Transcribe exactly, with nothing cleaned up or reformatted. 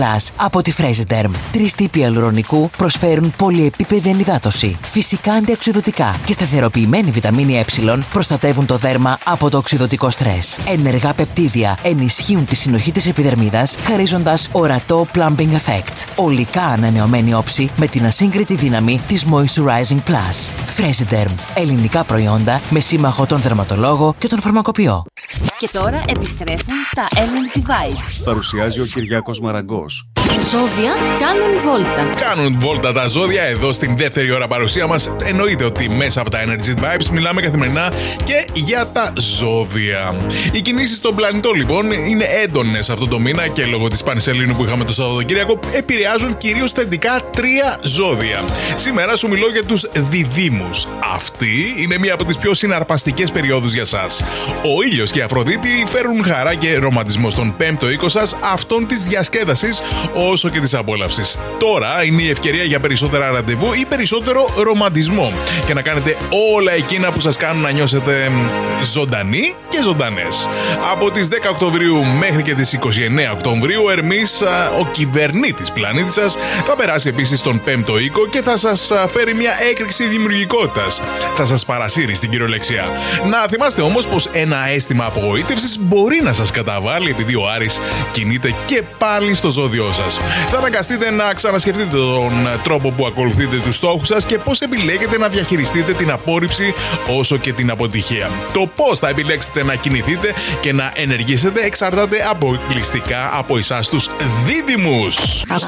Plus από τη Fresiderm. Τρεις τύποι ιαλουρονικού προσφέρουν πολυεπίπεδη ενυδάτωση, φυσικά αντιοξυδωτικά και σταθεροποιημένη βιταμίνη Ε προστατεύουν το δέρμα από το οξυδωτικό στρες. Ενεργά πεπτίδια ενισχύουν τη συνοχή της επιδερμίδας, χαρίζοντας ορατό plumping effect. Ολικά ανανεωμένη όψη με την ασύγκριτη δύναμη της Moisturizing Plus. Fresiderm. Ελληνικά προϊόντα με σύμμαχο τον δερματολόγο και τον φαρμακοποιό. Και τώρα επιστρέφουν τα Energy Vibes. Παρουσιάζει ο Κυριάκος Μαραγκός. Ζώδια κάνουν βόλτα. Κάνουν βόλτα τα ζώδια εδώ στην δεύτερη ώρα παρουσία μας. Εννοείται ότι μέσα από τα Energy Vibes μιλάμε καθημερινά και για τα ζώδια. Οι κινήσεις στον πλανητό λοιπόν είναι έντονες αυτό το μήνα και λόγω της Πανσελήνου που είχαμε το Σαββατοκύριακο επηρεάζουν κυρίως θετικά τρία ζώδια. Σήμερα σου μιλώ για τους διδύμους. Αυτή είναι μία από τις πιο συναρπαστικές περιόδους για σας. Ο ήλιος και η Αφροδίτη φέρουν χαρά και ρομαντισμό στον πέμπτο οίκο σας, αυτόν της διασκέδασης όσο και της απόλαυσης. Τώρα είναι η ευκαιρία για περισσότερα ραντεβού ή περισσότερο ρομαντισμό και να κάνετε όλα εκείνα που σας κάνουν να νιώσετε ζωντανοί και ζωντανές. Από τις δέκα Οκτωβρίου μέχρι και τις είκοσι εννέα Οκτωβρίου, ο Ερμής, ο κυβερνήτης πλανήτη σας, θα περάσει επίσης στον πέμπτο οίκο και θα σας φέρει μια έκρηξη δημιουργικότητας. Θα σας παρασύρει στην κυριολεξία. Να θυμάστε όμως πως ένα αίσθημα απογοήτευσης μπορεί να σας καταβάλει επειδή ο Άρης κινείται και πάλι στο ζώδιό σας. Θα αναγκαστείτε να ξανασκεφτείτε τον τρόπο που ακολουθείτε τους στόχους σας και πώς επιλέγετε να διαχειριστείτε την απόρριψη όσο και την αποτυχία. Το πώς θα επιλέξετε να κινηθείτε και να ενεργήσετε εξαρτάται αποκλειστικά από εσάς τους δίδυμους.